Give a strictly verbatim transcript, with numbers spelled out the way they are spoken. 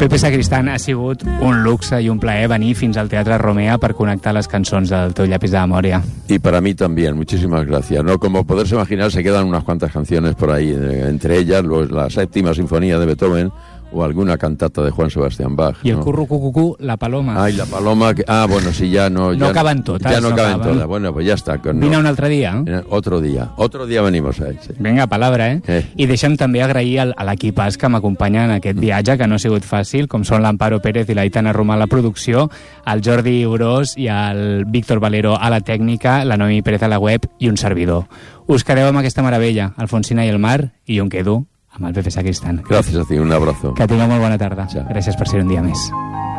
Pepe Sacristán, ha sigut un luxe y un plaer venir fins al Teatre Romea per connectar les cançons del teu llapis de memòria. Y para mí también, muchísimas gracias. No, como poderse imaginar, se quedan unas cuantas canciones por ahí, entre ellas la séptima sinfonía de Beethoven o alguna cantata de Juan Sebastián Bach. Y el ¿no? curru cucucú, la paloma. Ay, la paloma, que, ah, bueno, sí, ya no... No ya, acaban todas. Ya no, no acaban acaban. todas. Bueno, pues ya está. Con, Vine no. un altre dia. Eh, Otro día. Otro día venimos a ell, sí. Vinga, palabra, eh? eh? I deixa'm també agrair al, a l'equipàs que m'acompanya en aquest viatge, que no ha sigut fàcil, com són l'Amparo Pérez i l'Aitana Romà a la producció, el Jordi Urós i el Víctor Valero a la tècnica, la Noemi Pérez a la web i un servidor. Us quedeu amb aquesta meravella, Alfonsina i el mar, i jo em quedo amb el Pepe Sacristán. Gracias a ti, un abrazo. Que tingueu molt bona tarda. Chao. Gràcies per ser un dia més.